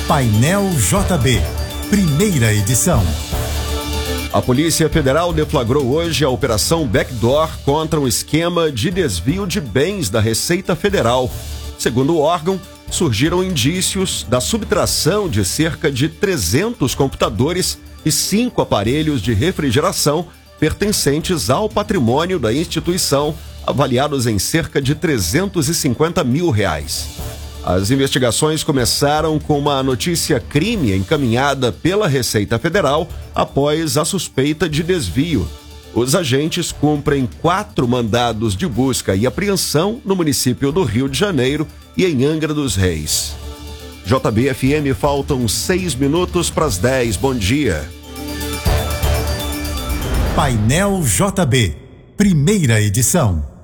Painel JB, primeira edição. A Polícia Federal deflagrou hoje a Operação Backdoor contra um esquema de desvio de bens da Receita Federal. Segundo o órgão, surgiram indícios da subtração de cerca de 300 computadores e 5 aparelhos de refrigeração pertencentes ao patrimônio da instituição, avaliados em cerca de R$350 mil. As investigações começaram com uma notícia crime encaminhada pela Receita Federal após a suspeita de desvio. Os agentes cumprem 4 mandados de busca e apreensão no município do Rio de Janeiro e em Angra dos Reis. JB-FM, faltam 6 minutos para as 10. Bom dia. Painel JB, primeira edição.